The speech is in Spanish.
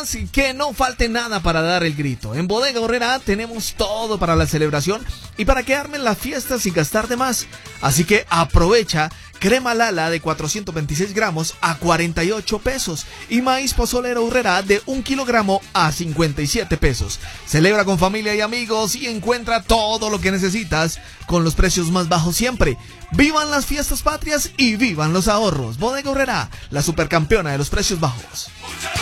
Y que no falte nada para dar el grito. En Bodega Aurrerá tenemos todo para la celebración y para que armen la fiesta sin gastar de más. Así que aprovecha crema Lala de 426 gramos a 48 pesos y maíz pozolero Aurrerá de 1 kilogramo a 57 pesos. Celebra con familia y amigos y encuentra todo lo que necesitas con los precios más bajos siempre. ¡Vivan las fiestas patrias y vivan los ahorros! Bodega Aurrerá, la supercampeona de los precios bajos.